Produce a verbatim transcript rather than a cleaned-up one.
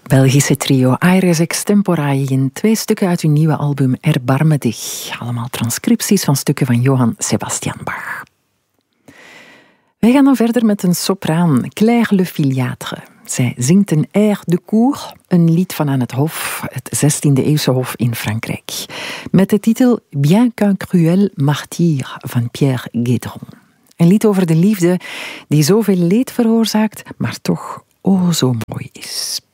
Belgische trio Aires Extemporae in twee stukken uit hun nieuwe album Erbarme dich. Allemaal transcripties van stukken van Johann Sebastian Bach. Wij gaan dan verder met een sopraan, Claire Le Filiatre. Zij zingt een air de cour, een lied van aan het Hof, het zestiende-eeuwse hof in Frankrijk. Met de titel Bien qu'un cruel martyr van Pierre Guédron. Een lied over de liefde die zoveel leed veroorzaakt, maar toch o zo mooi is.